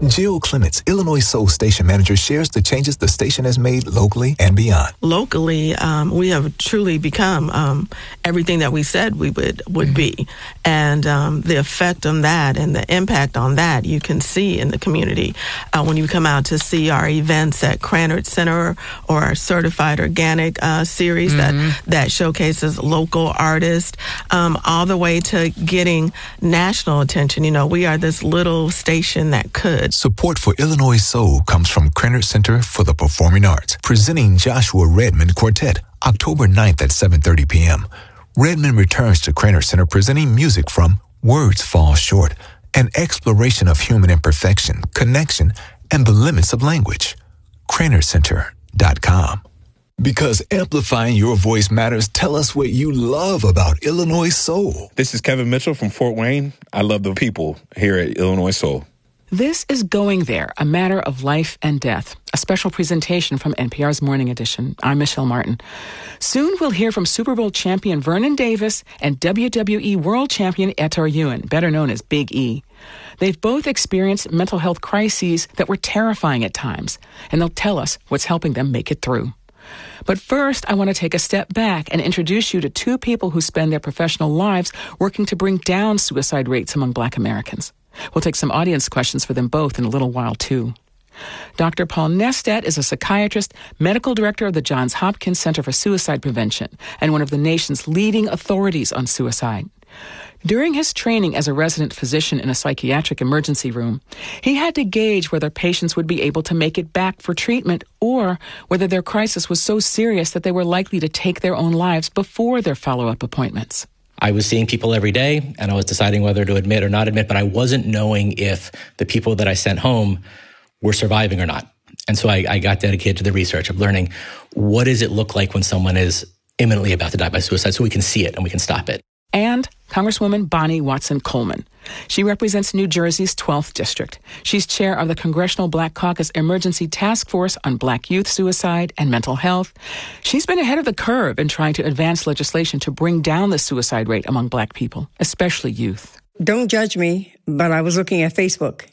Jill Clements, Illinois Soul Station Manager, shares the changes the station has made locally and beyond. Locally, we have truly become everything that we said we would be. And the effect on that and the impact on that you can see in the community when you come out to see our events at Krannert Center or our Certified Organic series that showcases local artists, all the way to getting national attention. You know, we are this little station that could. Support for Illinois Soul comes from Krannert Center for the Performing Arts, presenting Joshua Redmond Quartet, October 9th at 7:30 p.m. Redmond returns to Krannert Center presenting music from Words Fall Short, an exploration of human imperfection, connection, and the limits of language. KrannertCenter.com. Because amplifying your voice matters, tell us what you love about Illinois Soul. This is Kevin Mitchell from Fort Wayne. I love the people here at Illinois Soul. This is Going There, a matter of life and death, a special presentation from NPR's Morning Edition. I'm Michelle Martin. Soon we'll hear from Super Bowl champion Vernon Davis and WWE World Champion Etor Ewan, better known as Big E. They've both experienced mental health crises that were terrifying at times, and they'll tell us what's helping them make it through. But first, I want to take a step back and introduce you to two people who spend their professional lives working to bring down suicide rates among Black Americans. We'll take some audience questions for them both in a little while, too. Dr. Paul Nestet is a psychiatrist, medical director of the Johns Hopkins Center for Suicide Prevention, and one of the nation's leading authorities on suicide. During his training as a resident physician in a psychiatric emergency room, he had to gauge whether patients would be able to make it back for treatment or whether their crisis was so serious that they were likely to take their own lives before their follow-up appointments. I was seeing people every day, and I was deciding whether to admit or not admit, but I wasn't knowing if the people that I sent home were surviving or not. And so I got dedicated to the research of learning what does it look like when someone is imminently about to die by suicide so we can see it and we can stop it. And Congresswoman Bonnie Watson Coleman. She represents New Jersey's 12th District. She's chair of the Congressional Black Caucus Emergency Task Force on Black Youth Suicide and Mental Health. She's been ahead of the curve in trying to advance legislation to bring down the suicide rate among Black people, especially youth. Don't judge me, but I was looking at Facebook,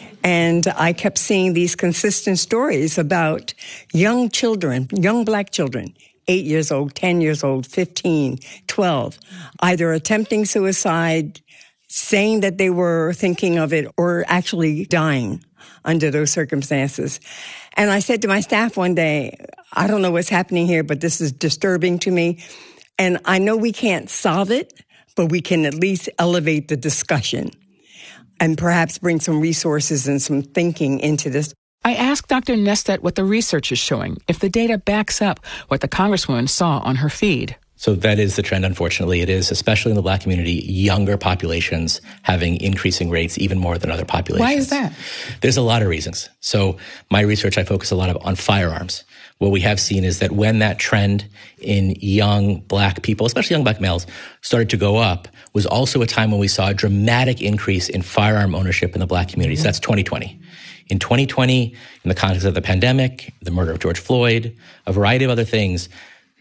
and I kept seeing these consistent stories about young children, young Black children, 8 years old, 10 years old, 15, 12, either attempting suicide, saying that they were thinking of it, or actually dying under those circumstances. And I said to my staff one day, I don't know what's happening here, but this is disturbing to me. And I know we can't solve it, but we can at least elevate the discussion and perhaps bring some resources and some thinking into this. I asked Dr. Nestet what the research is showing, if the data backs up what the Congresswoman saw on her feed. So that is the trend, unfortunately. It is, especially in the Black community, younger populations having increasing rates even more than other populations. Why is that? There's a lot of reasons. So my research, I focus a lot on firearms. What we have seen is that when that trend in young Black people, especially young Black males, started to go up, was also a time when we saw a dramatic increase in firearm ownership in the Black community. So that's 2020. In 2020, in the context of the pandemic, the murder of George Floyd, a variety of other things,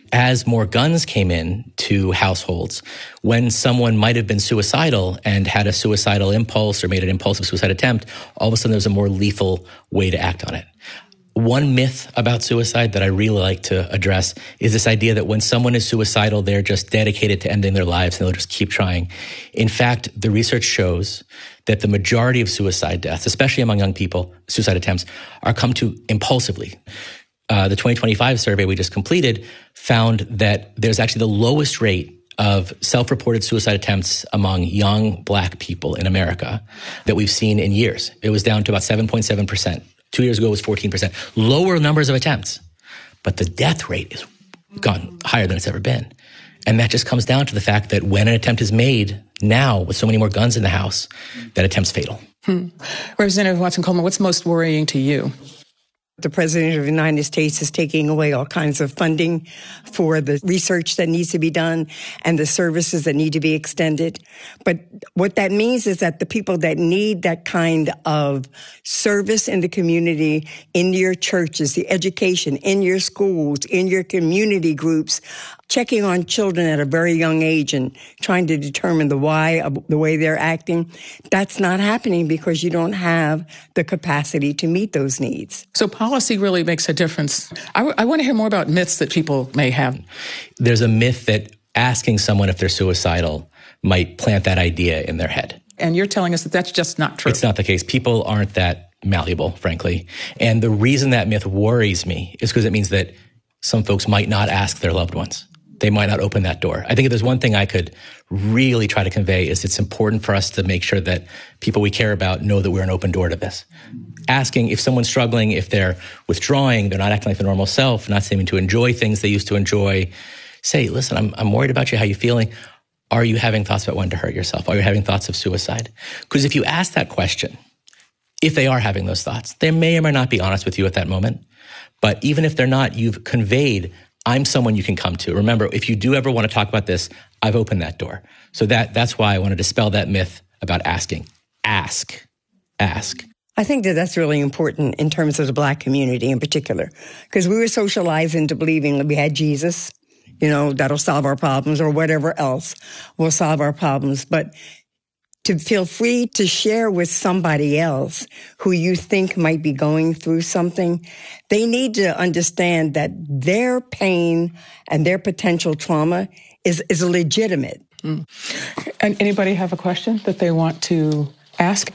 as more guns came in to households, when someone might have been suicidal and had a suicidal impulse or made an impulsive suicide attempt, all of a sudden there was a more lethal way to act on it. One myth about suicide that I really like to address is this idea that when someone is suicidal, they're just dedicated to ending their lives and they'll just keep trying. In fact, the research shows that the majority of suicide deaths, especially among young people, suicide attempts, are come to impulsively. The 2025 survey we just completed found that there's actually the lowest rate of self-reported suicide attempts among young Black people in America that we've seen in years. It was down to about 7.7%. 2 years ago, it was 14%. Lower numbers of attempts. But the death rate is gone higher than it's ever been. And that just comes down to the fact that when an attempt is made now, with so many more guns in the house, that attempt's fatal. Representative Watson Coleman, what's most worrying to you? The President of the United States is taking away all kinds of funding for the research that needs to be done and the services that need to be extended. But what that means is that the people that need that kind of service in the community, in your churches, the education, in your schools, in your community groups, checking on children at a very young age and trying to determine the why of the way they're acting, that's not happening because you don't have the capacity to meet those needs. So policy really makes a difference. I want to hear more about myths that people may have. There's a myth that asking someone if they're suicidal might plant that idea in their head. And you're telling us that that's just not true. It's not the case. People aren't that malleable, frankly. And the reason that myth worries me is because it means that some folks might not ask their loved ones. They might not open that door. I think if there's one thing I could really try to convey is it's important for us to make sure that people we care about know that we're an open door to this. Asking if someone's struggling, if they're withdrawing, they're not acting like their normal self, not seeming to enjoy things they used to enjoy, say, listen, I'm worried about you, how you feeling? Are you having thoughts about wanting to hurt yourself? Are you having thoughts of suicide? Because if you ask that question, if they are having those thoughts, they may or may not be honest with you at that moment. But even if they're not, you've conveyed, I'm someone you can come to. Remember, if you do ever want to talk about this, I've opened that door. So that's why I want to dispel that myth about asking. Ask. I think that that's really important in terms of the Black community in particular, because we were socialized into believing that we had Jesus, that'll solve our problems, or whatever else will solve our problems. But to feel free to share with somebody else who you think might be going through something, they need to understand that their pain and their potential trauma is legitimate. And anybody have a question that they want to ask?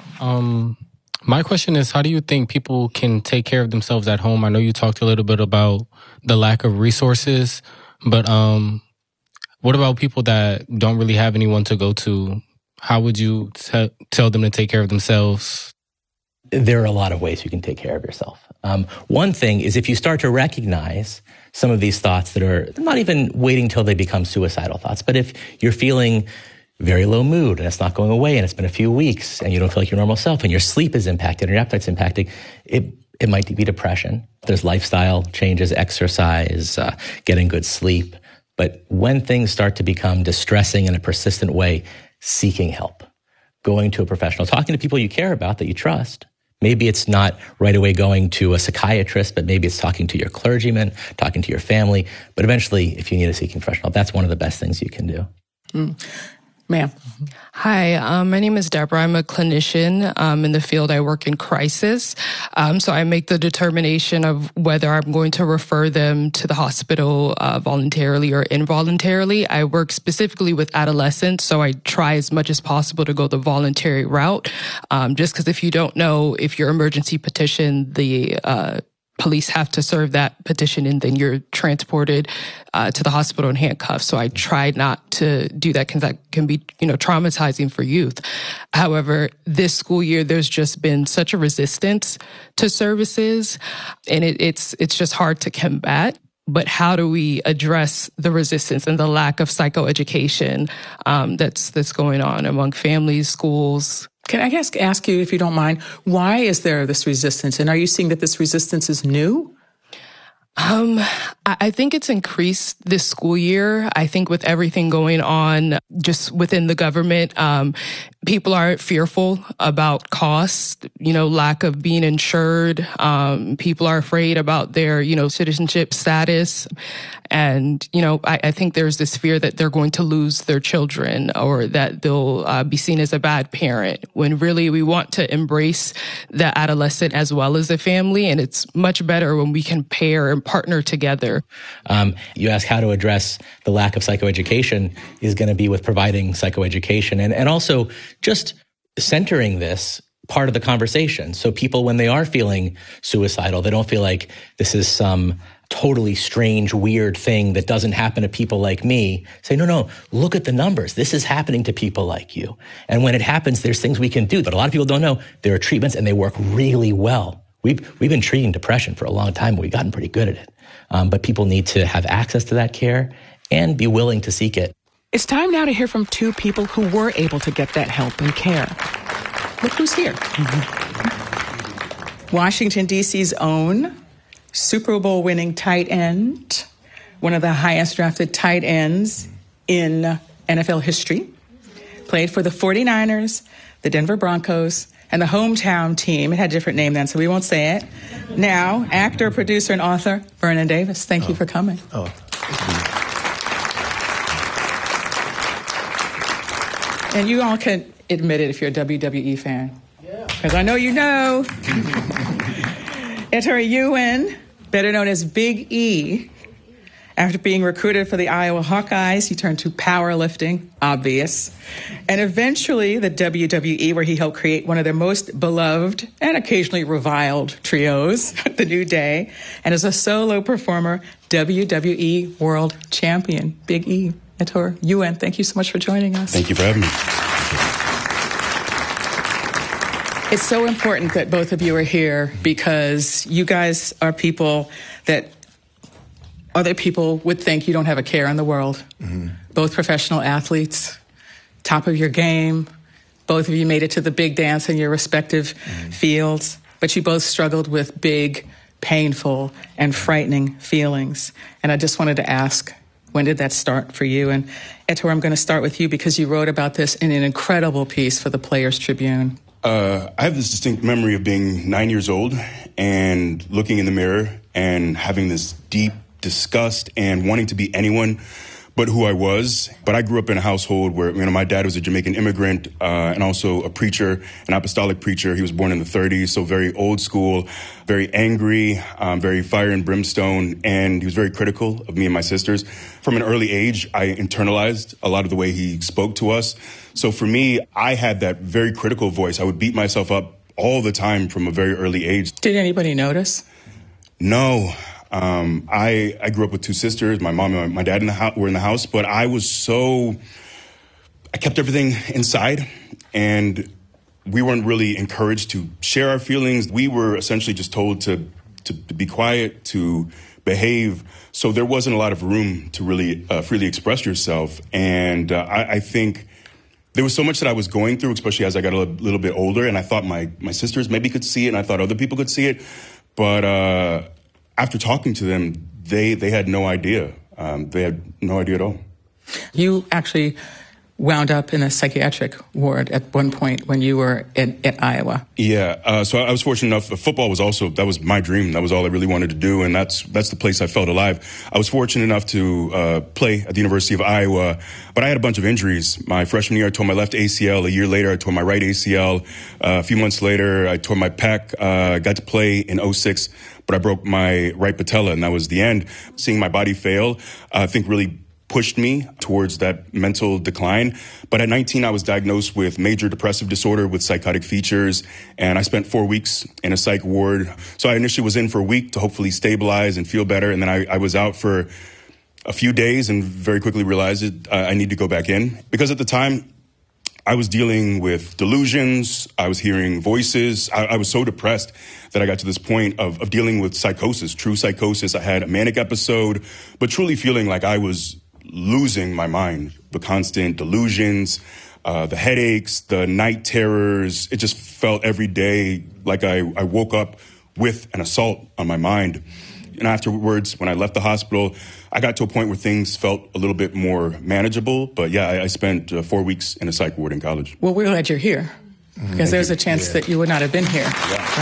My question is, how do you think people can take care of themselves at home? I know you talked a little bit about the lack of resources, but what about people that don't really have anyone to go to? How would you tell them to take care of themselves? There are a lot of ways you can take care of yourself. One thing is if you start to recognize some of these thoughts that are not even waiting till they become suicidal thoughts, but if you're feeling very low mood and it's not going away and it's been a few weeks and you don't feel like your normal self and your sleep is impacted and your appetite's impacted, it might be depression. There's lifestyle changes, exercise, getting good sleep. But when things start to become distressing in a persistent way, seeking help, going to a professional, talking to people you care about that you trust. Maybe it's not right away going to a psychiatrist, but maybe it's talking to your clergyman, talking to your family. But eventually, if you need a seeking professional, that's one of the best things you can do. Ma'am. Hi, my name is Deborah. I'm a clinician in the field. I work in crisis. So I make the determination of whether I'm going to refer them to the hospital voluntarily or involuntarily. I work specifically with adolescents, so I try as much as possible to go the voluntary route. Just because if you don't know, if your emergency petition, the police have to serve that petition and then you're transported to the hospital in handcuffs. So I try not to do that because that can be, traumatizing for youth. However, this school year, there's just been such a resistance to services and it's just hard to combat. But how do we address the resistance and the lack of psychoeducation that's going on among families, schools? Can I ask you, if you don't mind, why is there this resistance? And are you seeing that this resistance is new? I think it's increased this school year. I think with everything going on just within the government, people are fearful about costs, lack of being insured. People are afraid about their, citizenship status. And, I think there's this fear that they're going to lose their children or that they'll be seen as a bad parent when really we want to embrace the adolescent as well as the family. And it's much better when we can pair and partner together. You ask how to address the lack of psychoeducation is going to be with providing psychoeducation and also just centering this part of the conversation. So people, when they are feeling suicidal, they don't feel like this is some totally strange, weird thing that doesn't happen to people like me. Say, no, look at the numbers. This is happening to people like you. And when it happens, there's things we can do. But a lot of people don't know there are treatments and they work really well. We've been treating depression for a long time. We've gotten pretty good at it. But people need to have access to that care and be willing to seek it. It's time now to hear from two people who were able to get that help and care. Look who's here. Washington, D.C.'s own Super Bowl winning tight end, one of the highest drafted tight ends in NFL history, played for the 49ers, the Denver Broncos, and the hometown team. It had a different name then, so we won't say it. Now, actor, producer, and author Vernon Davis. Thank you for coming. Oh, thank you. And you all can admit it if you're a WWE fan. Because I know you know. Ettore Ewing, better known as Big E. After being recruited for the Iowa Hawkeyes, he turned to powerlifting, obvious, and eventually the WWE, where he helped create one of their most beloved and occasionally reviled trios, The New Day, and as a solo performer, WWE World Champion, Big E. Ettore Ewing, thank you so much for joining us. Thank you for having me. It's so important that both of you are here because you guys are people that other people would think you don't have a care in the world. Mm-hmm. Both professional athletes, top of your game. Both of you made it to the big dance in your respective fields, but you both struggled with big, painful, and frightening feelings. And I just wanted to ask, when did that start for you? And Ettore, I'm going to start with you because you wrote about this in an incredible piece for the Players Tribune. I have this distinct memory of being 9 years old and looking in the mirror and having this deep disgust and wanting to be anyone but who I was. But I grew up in a household where, my dad was a Jamaican immigrant and also a preacher, an apostolic preacher. He was born in the 30s, so very old school, very angry, very fire and brimstone, and he was very critical of me and my sisters. From an early age, I internalized a lot of the way he spoke to us. So for me, I had that very critical voice. I would beat myself up all the time from a very early age. Did anybody notice? No. I grew up with two sisters. My mom and my dad were in the house, but I kept everything inside, and we weren't really encouraged to share our feelings. We were essentially just told to be quiet, to behave. So there wasn't a lot of room to really freely express yourself. And I think there was so much that I was going through, especially as I got a little bit older, and I thought my sisters maybe could see it, and I thought other people could see it. But after talking to them, they had no idea. They had no idea at all. You actually wound up in a psychiatric ward at one point when you were at Iowa. Yeah, so I was fortunate enough. Football was that was my dream. That was all I really wanted to do, and that's the place I felt alive. I was fortunate enough to play at the University of Iowa, but I had a bunch of injuries. My freshman year, I tore my left ACL. A year later, I tore my right ACL. A few months later, I tore my pec. Got to play in 2006, but I broke my right patella, and that was the end. Seeing my body fail, I think really pushed me towards that mental decline. But at 19, I was diagnosed with major depressive disorder with psychotic features, and I spent 4 weeks in a psych ward. So I initially was in for a week to hopefully stabilize and feel better, and then I was out for a few days and very quickly realized I need to go back in. Because at the time, I was dealing with delusions. I was hearing voices. I was so depressed that I got to this point of dealing with psychosis, true psychosis. I had a manic episode, but truly feeling like I was losing my mind. The constant delusions, the headaches, the night terrors. It just felt every day like I woke up with an assault on my mind. And afterwards, when I left the hospital, I got to a point where things felt a little bit more manageable. But yeah, I spent 4 weeks in a psych ward in college. Well, we're glad you're here, because there's a chance that you would not have been here. Yeah.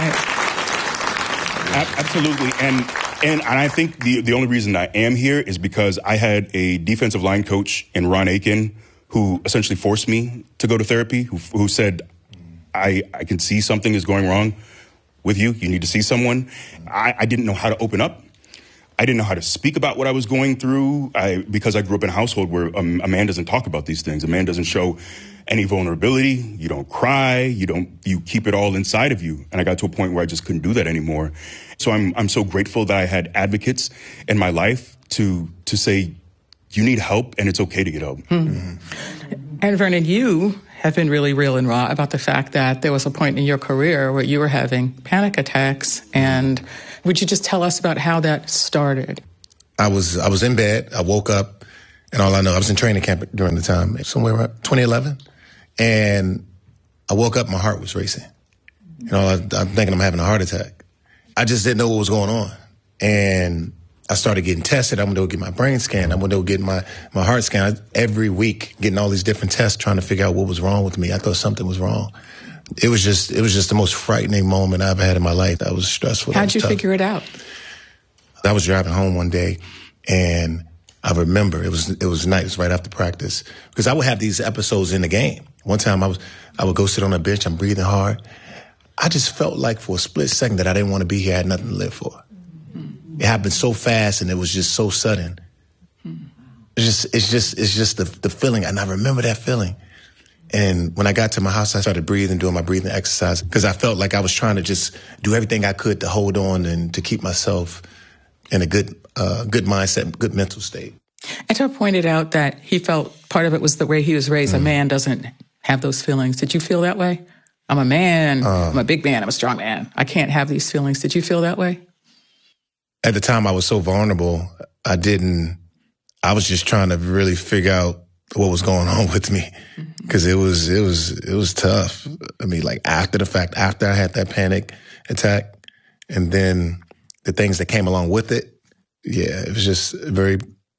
Right? Absolutely. And I think the only reason I am here is because I had a defensive line coach in Ron Aiken who essentially forced me to go to therapy, who said, I can see something is going wrong with you. You need to see someone. I didn't know how to open up. I didn't know how to speak about what I was going through because I grew up in a household where a man doesn't talk about these things. A man doesn't show any vulnerability. You don't cry. You keep it all inside of you. And I got to a point where I just couldn't do that anymore. So I'm so grateful that I had advocates in my life to say, you need help and it's okay to get help. Mm-hmm. And Vernon, you have been really real and raw about the fact that there was a point in your career where you were having panic attacks. And would you just tell us about how that started? I was in bed. I woke up, and all I know, I was in training camp during the time, somewhere around 2011. And I woke up, my heart was racing. I'm thinking I'm having a heart attack. I just didn't know what was going on. And I started getting tested. I'm going to go get my brain scan. I'm going to go get my heart scan. Every week, getting all these different tests, trying to figure out what was wrong with me. I thought something was wrong. It was just the most frightening moment I've had in my life. I was stressful. How'd you figure it out? I was driving home one day, and I remember it was night. It was right after practice, because I would have these episodes in the game One time I would go sit on a bench, I'm breathing hard. I just felt like for a split second that I didn't want to be here, I had nothing to live for. It happened so fast and it was just so sudden. It's just the feeling, and I remember that feeling. And when I got to my house, I started breathing, doing my breathing exercise, because I felt like I was trying to just do everything I could to hold on and to keep myself in a good mindset, good mental state. Ettore pointed out that he felt part of it was the way he was raised. A man doesn't have those feelings. Did you feel that way? I'm a man. I'm a big man. I'm a strong man. I can't have these feelings. Did you feel that way? At the time, I was so vulnerable. I was just trying to really figure out what was going on with me, because it was tough. I mean, like after the fact, after I had that panic attack, and then the things that came along with it, yeah, it was just very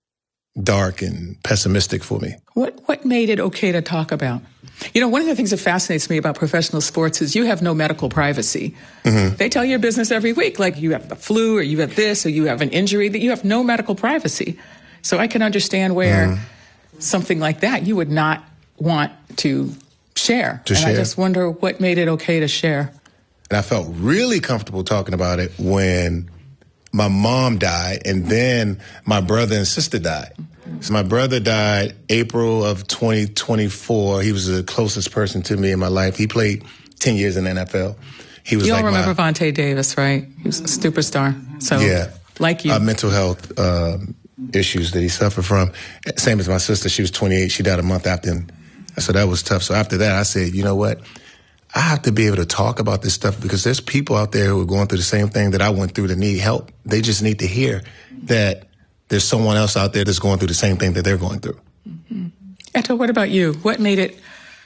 dark and pessimistic for me. What made it okay to talk about? You know, one of the things that fascinates me about professional sports is you have no medical privacy. They tell your business every week, like you have the flu or you have this or you have an injury, that you have no medical privacy. So I can understand where something like that you would not want to share. I just wonder what made it okay to share. And I felt really comfortable talking about it when my mom died and then my brother and sister died. So my brother died April of 2024. He was the closest person to me in my life. He played 10 years in the NFL. He was you all remember Vontae Davis, right? He was a superstar. So, like you. Mental health issues that he suffered from. Same as my sister. She was 28. She died a month after him. So that was tough. So after that, I said, you know what? I have to be able to talk about this stuff, because there's people out there who are going through the same thing that I went through that need help. They just need to hear that there's someone else out there that's going through the same thing that they're going through. Ettore, what about you? What made it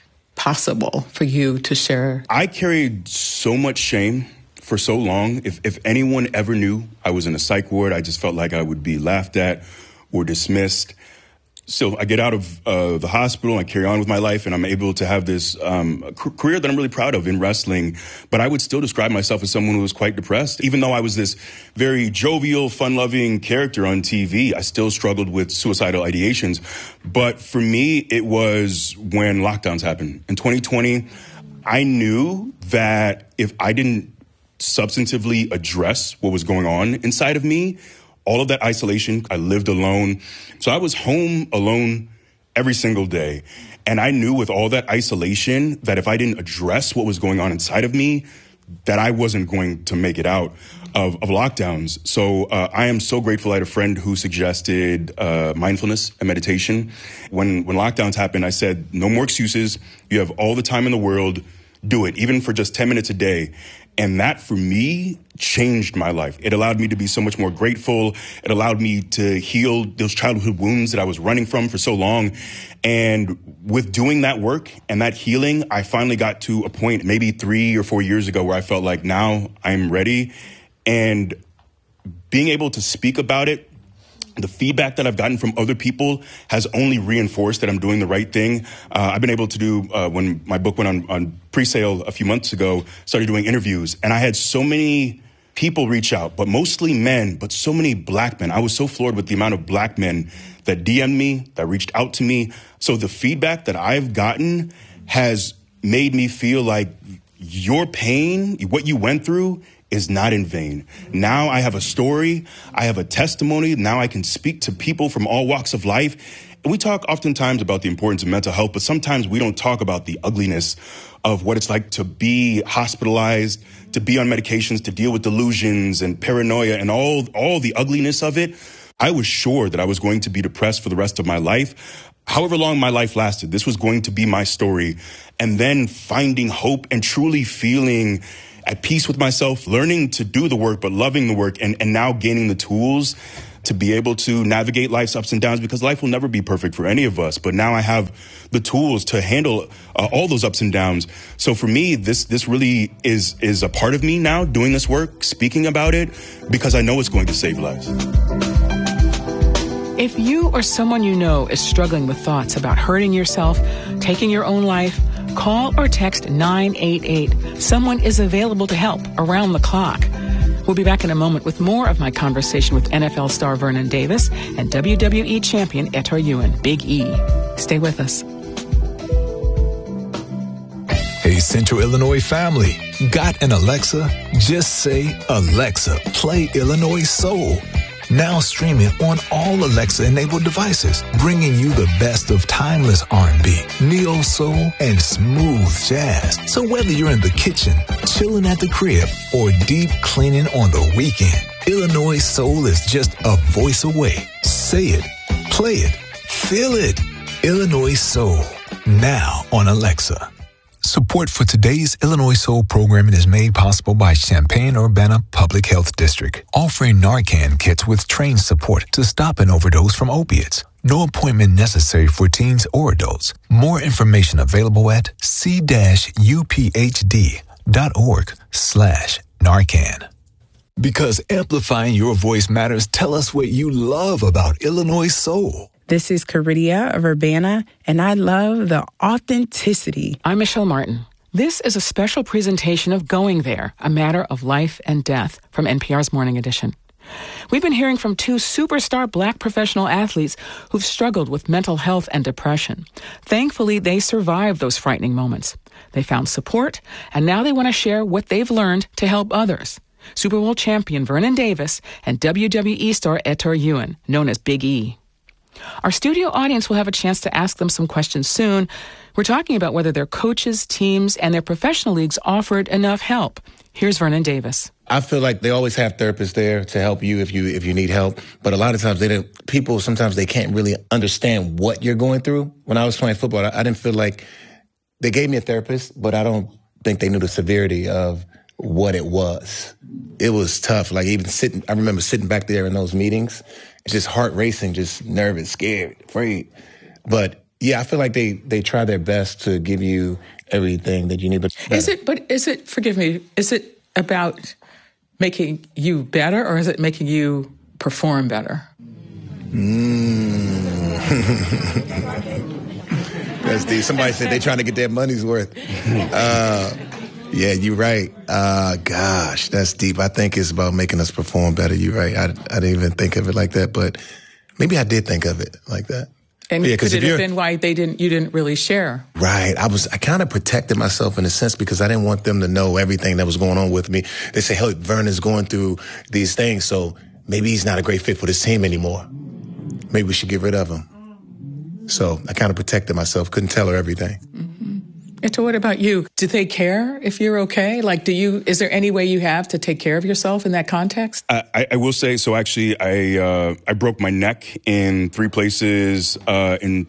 possible for you to share? I carried so much shame for so long. If anyone ever knew I was in a psych ward, I just felt like I would be laughed at or dismissed. So I get out of the hospital, I carry on with my life, and I'm able to have this career that I'm really proud of in wrestling. But I would still describe myself as someone who was quite depressed. Even though I was this very jovial, fun-loving character on TV, I still struggled with suicidal ideations. But for me, it was when lockdowns happened. In 2020, I knew that if I didn't substantively address what was going on inside of me, all of that isolation, I lived alone. So I was home alone every single day. And I knew with all that isolation that if I didn't address what was going on inside of me, that I wasn't going to make it out of lockdowns. So I am so grateful I had a friend who suggested mindfulness and meditation. When lockdowns happened, I said, no more excuses. You have all the time in the world. Do it, even for just 10 minutes a day. And that, for me, changed my life. It allowed me to be so much more grateful. It allowed me to heal those childhood wounds that I was running from for so long. And with doing that work and that healing, I finally got to a point maybe 3 or 4 years ago where I felt like now I'm ready. And being able to speak about it, the feedback that I've gotten from other people has only reinforced that I'm doing the right thing. I've been able to do, when my book went on pre-sale a few months ago, started doing interviews. And I had so many people reach out, but mostly men, but so many black men. I was so floored with the amount of black men that DM'd me, that reached out to me. So the feedback that I've gotten has made me feel like your pain, what you went through, is not in vain. Now I have a story, I have a testimony, now I can speak to people from all walks of life. And we talk oftentimes about the importance of mental health, but sometimes we don't talk about the ugliness of what it's like to be hospitalized, to be on medications, to deal with delusions and paranoia and all the ugliness of it. I was sure that I was going to be depressed for the rest of my life. However long my life lasted, this was going to be my story. And then finding hope and truly feeling at peace with myself, learning to do the work, but loving the work, and now gaining the tools to be able to navigate life's ups and downs, because life will never be perfect for any of us. But now I have the tools to handle all those ups and downs. So for me, this really is a part of me now, doing this work, speaking about it, because I know it's going to save lives. If you or someone you know is struggling with thoughts about hurting yourself, taking your own life, call or text 988. Someone is available to help around the clock. We'll be back in a moment with more of my conversation with NFL star Vernon Davis and WWE champion Ettore Ewing, Big E. Stay with us. Central Illinois family, got an Alexa? Just say, Alexa, play Illinois Soul. Now streaming on all Alexa-enabled devices, bringing you the best of timeless R&B, neo soul, and smooth jazz. So whether you're in the kitchen, chilling at the crib, or deep cleaning on the weekend, Illinois Soul is just a voice away. Say it, play it, feel it. Illinois Soul, now on Alexa. Support for today's Illinois Soul programming is made possible by Champaign-Urbana Public Health District, offering Narcan kits with trained support to stop an overdose from opiates. No appointment necessary for teens or adults. More information available at c-uphd.org/Narcan. Because amplifying your voice matters, tell us what you love about Illinois Soul. This is Caridia of Urbana, and I love the authenticity. I'm Michelle Martin. This is a special presentation of Going There, a matter of life and death from NPR's Morning Edition. We've been hearing from two superstar Black professional athletes who've struggled with mental health and depression. Thankfully, they survived those frightening moments. They found support, and now they want to share what they've learned to help others. Super Bowl champion Vernon Davis and WWE star Ettore Ewan, known as Big E. Our studio audience will have a chance to ask them some questions soon. We're talking about whether their coaches, teams, and their professional leagues offered enough help. Here's Vernon Davis. I feel like they always have therapists there to help you if you need help. But a lot of times people sometimes they can't really understand what you're going through. When I was playing football, I didn't feel like they gave me a therapist, but I don't think they knew the severity of what it was. It was tough. Like I remember sitting back there in those meetings, just heart racing, just nervous, scared, afraid. But yeah, I feel like they try their best to give you everything that you need. But is it, forgive me, is it about making you better, or is it making you perform better? That's deep. Somebody said they're trying to get their money's worth. Yeah, you're right. Gosh, that's deep. I think it's about making us perform better. You're right. I didn't even think of it like that, but maybe I did think of it like that. And yeah, could it have been why you didn't really share? Right. I kind of protected myself in a sense because I didn't want them to know everything that was going on with me. They say, hey, Vernon's going through these things, so maybe he's not a great fit for this team anymore. Maybe we should get rid of him. So I kind of protected myself, couldn't tell her everything. Mm-hmm. And so what about you? Do they care if you're okay? Like, is there any way you have to take care of yourself in that context? I will say, so actually, I broke my neck in 3 places in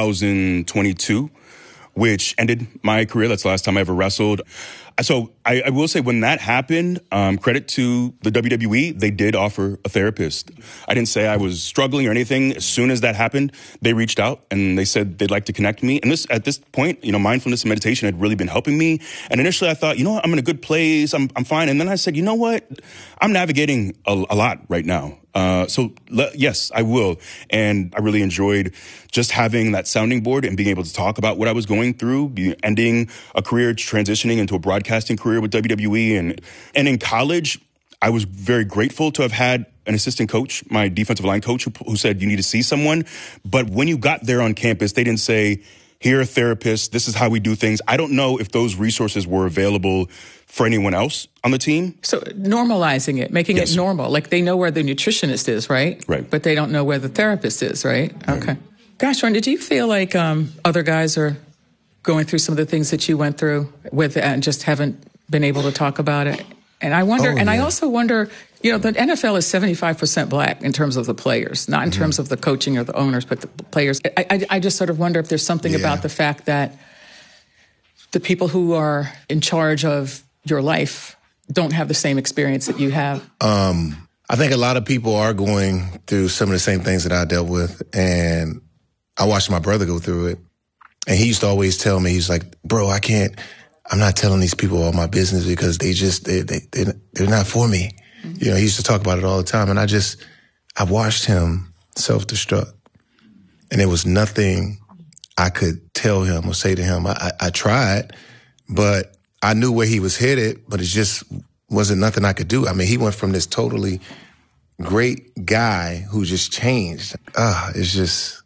2022, which ended my career. That's the last time I ever wrestled. So I will say when that happened, credit to the WWE, they did offer a therapist. I didn't say I was struggling or anything. As soon as that happened, they reached out and they said they'd like to connect me. And at this point, mindfulness and meditation had really been helping me. And initially I thought, what, I'm in a good place. I'm fine. And then I said, you know what? I'm navigating a lot right now. So yes, I will. And I really enjoyed just having that sounding board and being able to talk about what I was going through, ending a career, transitioning into a broadcasting career with WWE. And in college, I was very grateful to have had an assistant coach, my defensive line coach, who said, you need to see someone. But when you got there on campus, they didn't say, here, therapist, this is how we do things. I don't know if those resources were available for anyone else on the team. So normalizing it, making it normal. Like they know where the nutritionist is, right? Right. But they don't know where the therapist is, right? Okay. Gosh, Ron, did you feel like other guys are going through some of the things that you went through with and just haven't been able to talk about it? And I wonder, I also wonder, the NFL is 75% Black in terms of the players, not in terms of the coaching or the owners, but the players. I just sort of wonder if there's something about the fact that the people who are in charge of your life don't have the same experience that you have. I think a lot of people are going through some of the same things that I dealt with. And I watched my brother go through it. And he used to always tell me, he's like, bro, I'm not telling these people all my business because they're not for me. Mm-hmm. He used to talk about it all the time. And I watched him self-destruct. And there was nothing I could tell him or say to him. I tried, but I knew where he was headed, but it just wasn't nothing I could do. I mean, he went from this totally great guy who just changed. It's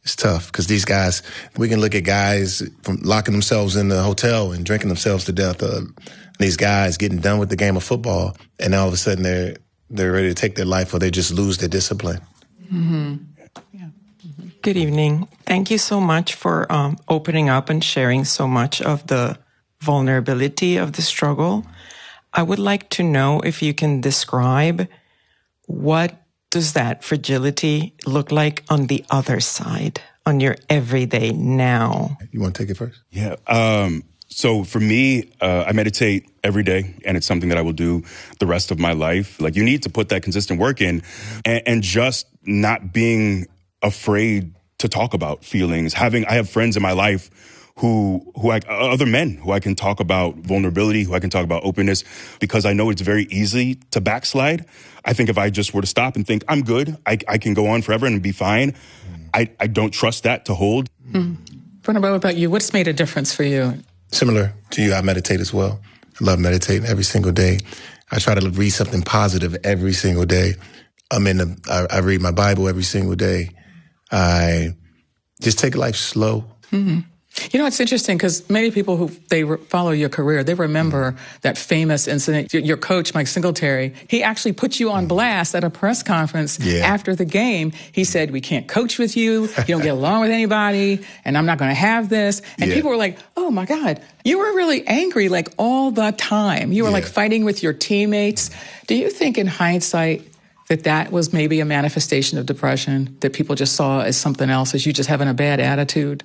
It's tough because these guys, we can look at guys from locking themselves in the hotel and drinking themselves to death. These guys getting done with the game of football, and all of a sudden they're ready to take their life, or they just lose their discipline. Mm-hmm. Yeah. Mm-hmm. Good evening. Thank you so much for opening up and sharing so much of the vulnerability of the struggle. I would like to know if you can describe what does that fragility look like on the other side, on your everyday now? You want to take it first? Yeah. So for me, I meditate every day, and it's something that I will do the rest of my life. Like, you need to put that consistent work in, and just not being afraid to talk about feelings. I have friends in my life other men who I can talk about vulnerability, who I can talk about openness, because I know it's very easy to backslide. I think if I just were to stop and think, I'm good, I can go on forever and be fine, I don't trust that to hold. Brenna, what about you? What's made a difference for you? Similar to you, I meditate as well. I love meditating every single day. I try to read something positive every single day. I read my Bible every single day. I just take life slow. Mm-hmm. You know, it's interesting because many people who follow your career, they remember that famous incident. Your coach, Mike Singletary, he actually put you on blast at a press conference after the game. He said, we can't coach with you. You don't get along with anybody, and I'm not going to have this. And people were like, oh, my God, you were really angry like all the time. You were like fighting with your teammates. Do you think in hindsight that was maybe a manifestation of depression, that people just saw as something else, as you just having a bad attitude?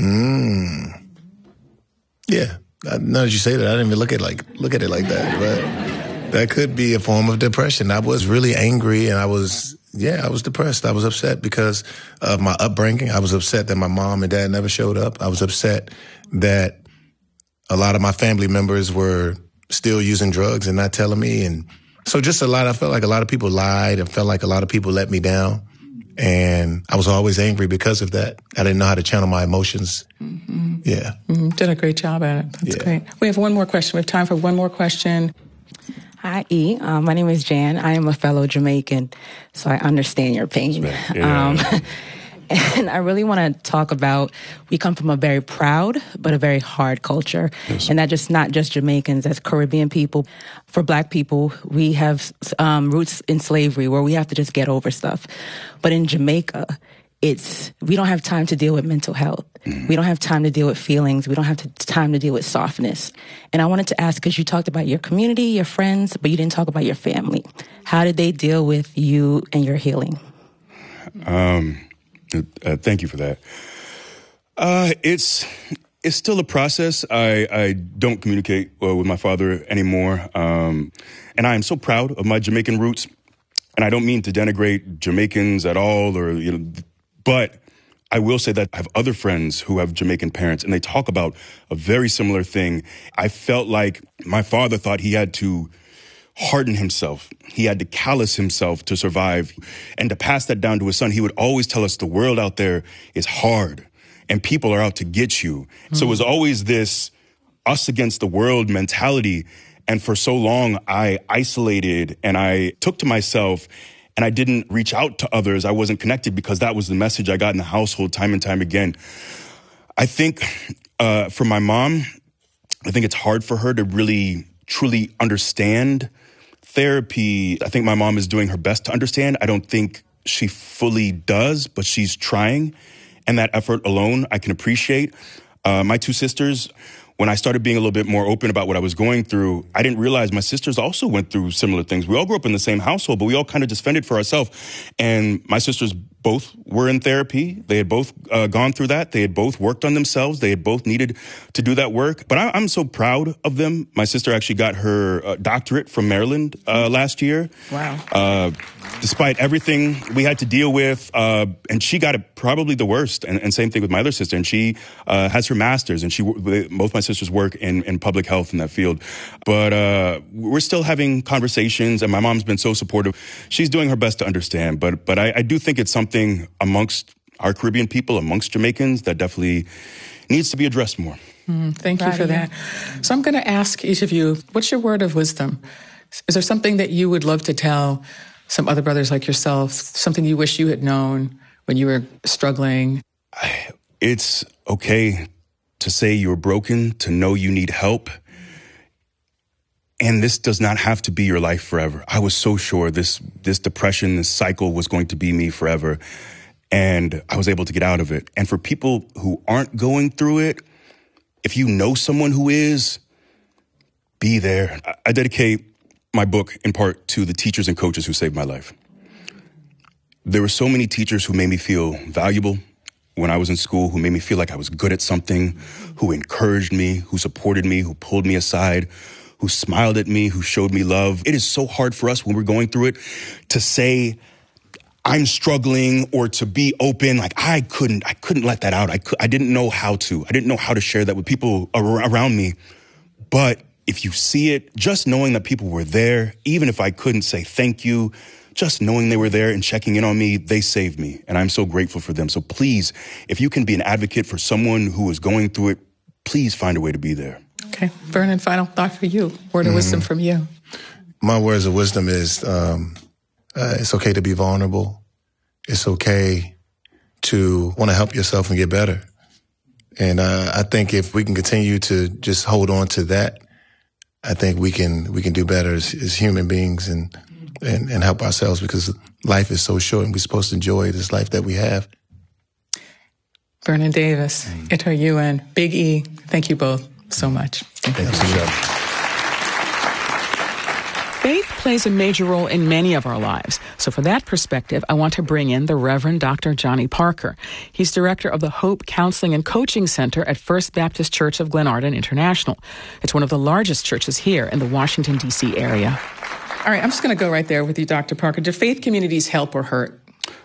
Yeah. Now that you say that, I didn't even look at it like that. But that could be a form of depression. I was really angry, and I was depressed. I was upset because of my upbringing. I was upset that my mom and dad never showed up. I was upset that a lot of my family members were still using drugs and not telling me. And so I felt like a lot of people lied, and felt like a lot of people let me down. And I was always angry because of that. I didn't know how to channel my emotions. Mm-hmm. Yeah. Mm-hmm. Did a great job at it. That's great. We have one more question. We have time for one more question. Hi, E. My name is Jan. I am a fellow Jamaican, so I understand your pain. Yeah. And I really want to talk about, we come from a very proud but a very hard culture. Yes. And that's not just Jamaicans, that's Caribbean people. For Black people, we have roots in slavery where we have to just get over stuff. But in Jamaica, we don't have time to deal with mental health. We don't have time to deal with feelings. We don't have time to deal with softness. And I wanted to ask, because you talked about your community, your friends, but you didn't talk about your family. How did they deal with you and your healing? Thank you for that. It's still a process. I don't communicate with my father anymore. And I am so proud of my Jamaican roots. And I don't mean to denigrate Jamaicans at all, but I will say that I have other friends who have Jamaican parents, and they talk about a very similar thing. I felt like my father thought he had to harden himself. He had to callous himself to survive. And to pass that down to his son, he would always tell us the world out there is hard and people are out to get you. Mm-hmm. So it was always this us against the world mentality. And for so long, I isolated and I took to myself and I didn't reach out to others. I wasn't connected because that was the message I got in the household time and time again. I think for my mom, I think it's hard for her to really truly understand therapy. I think my mom is doing her best to understand. I don't think she fully does, but she's trying. And that effort alone, I can appreciate. My two sisters, when I started being a little bit more open about what I was going through, I didn't realize my sisters also went through similar things. We all grew up in the same household, but we all kind of just fended for ourselves. And my sisters both were in therapy. They had both gone through that. They had both worked on themselves. They had both needed to do that work. But I'm so proud of them. My sister actually got her doctorate from Maryland last year. Wow. Despite everything we had to deal with, and she got it probably the worst. And same thing with my other sister. And she has her master's, and both my sisters work in public health in that field. But we're still having conversations, and my mom's been so supportive. She's doing her best to understand. But I do think it's something amongst our Caribbean people, amongst Jamaicans, that definitely needs to be addressed more. Thank you for that. So I'm going to ask each of you, what's your word of wisdom? Is there something that you would love to tell some other brothers like yourself, something you wish you had known when you were struggling? It's okay to say you're broken, to know you need help. And this does not have to be your life forever. I was so sure this depression, this cycle was going to be me forever. And I was able to get out of it. And for people who aren't going through it, if you know someone who is, be there. I dedicate my book in part to the teachers and coaches who saved my life. There were so many teachers who made me feel valuable when I was in school, who made me feel like I was good at something, who encouraged me, who supported me, who pulled me aside, who smiled at me, who showed me love. It is so hard for us when we're going through it to say, I'm struggling, or to be open. Like I couldn't let that out. I didn't know how to. I didn't know how to share that with people around me. But if you see it, just knowing that people were there, even if I couldn't say thank you, just knowing they were there and checking in on me, they saved me. And I'm so grateful for them. So please, if you can be an advocate for someone who is going through it, please find a way to be there. Okay. Vernon, final thought for you. Word of wisdom from you. My words of wisdom is, it's okay to be vulnerable. It's okay to want to help yourself and get better. And I think if we can continue to just hold on to that, I think we can do better as human beings and help ourselves, because life is so short and we're supposed to enjoy this life that we have. Vernon Davis, Ita Yuen, Big E, thank you both so much. Thank you so much. Faith plays a major role in many of our lives. So for that perspective, I want to bring in the Reverend Dr. Johnny Parker. He's director of the Hope Counseling and Coaching Center at First Baptist Church of Glenarden International. It's one of the largest churches here in the Washington, D.C. area. All right, I'm just going to go right there with you, Dr. Parker. Do faith communities help or hurt?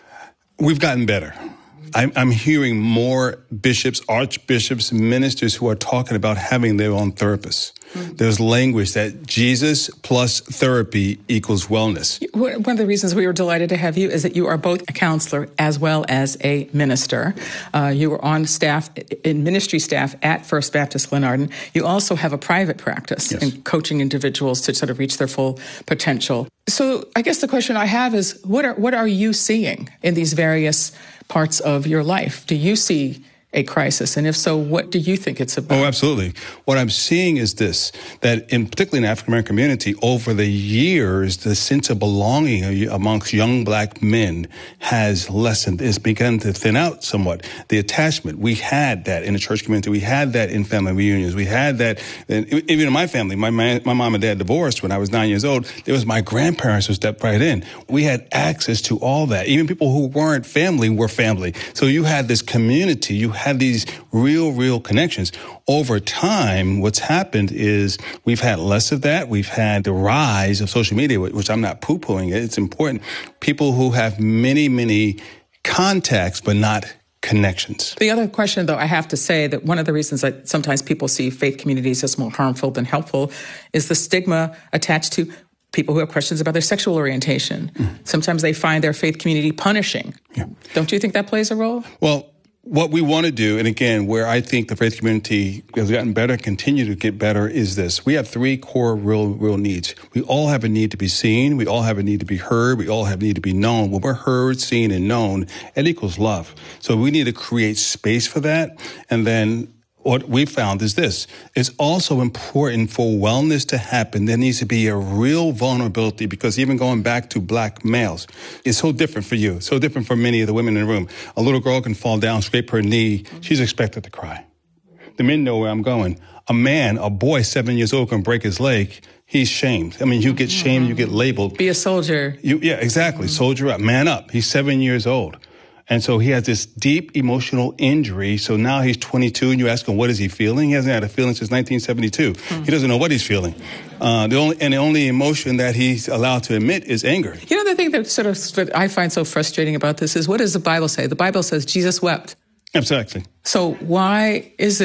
We've gotten better. I'm hearing more bishops, archbishops, ministers who are talking about having their own therapists. There's language that Jesus plus therapy equals wellness. One of the reasons we were delighted to have you is that you are both a counselor as well as a minister. You were on staff, in ministry staff at First Baptist Glenarden. You also have a private practice in coaching individuals to sort of reach their full potential. So I guess the question I have is, what are you seeing in these various parts of your life? Do you see a crisis? And if so, what do you think it's about? Oh, absolutely. What I'm seeing is this, that particularly in the African-American community, over the years, the sense of belonging amongst young black men has lessened. It's begun to thin out somewhat. The attachment, we had that in the church community. We had that in family reunions. We had that, even in my family. My mom and dad divorced when I was 9 years old. There was my grandparents who stepped right in. We had access to all that. Even people who weren't family were family. So you had this community. You had these real connections. Over time, what's happened is we've had less of that. We've had the rise of social media, which I'm not poo-pooing. It's important. People who have many contacts, but not connections. The other question, though, I have to say that one of the reasons that sometimes people see faith communities as more harmful than helpful is the stigma attached to people who have questions about their sexual orientation. Sometimes they find their faith community punishing. Don't you think that plays a role? Well, what we want to do, and again, where I think the faith community has gotten better, continue to get better, is this. We have three core real needs. We all have a need to be seen. We all have a need to be heard. We all have a need to be known. When we're heard, seen, and known, it equals love. So we need to create space for that. And then what we found is this. It's also important for wellness to happen. There needs to be a real vulnerability, because even going back to black males, it's so different for you, so different for many of the women in the room. A little girl can fall down, scrape her knee. She's expected to cry. The men know where I'm going. A boy 7 years old can break his leg. He's shamed. I mean, you get shamed, you get labeled. Be a soldier. Yeah, exactly. Soldier up, man up. He's 7 years old. And so he has this deep emotional injury. So now he's 22, and you ask him, what is he feeling? He hasn't had a feeling since 1972. He doesn't know what he's feeling. The only emotion that he's allowed to admit is anger. You know, the thing that I find so frustrating about this is, what does the Bible say? The Bible says Jesus wept. Exactly. So why is it